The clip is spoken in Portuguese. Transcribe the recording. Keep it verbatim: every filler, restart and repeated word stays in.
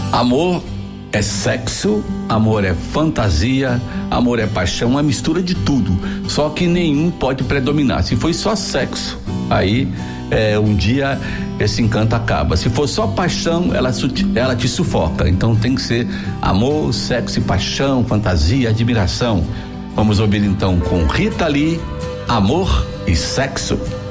Amor é sexo, amor é fantasia, amor é paixão, uma mistura de tudo. Só que nenhum pode predominar. Se foi só sexo, aí é, um dia esse encanto acaba. Se for só paixão, ela, ela te sufoca. Então tem que ser amor, sexo e paixão, fantasia, admiração. Vamos ouvir então com Rita Lee, Amor e Sexo.